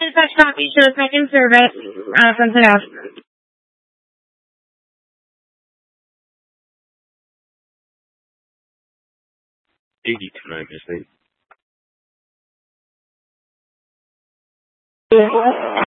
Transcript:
Such copy shows second service from enough. 80 tonight, I think. Yeah.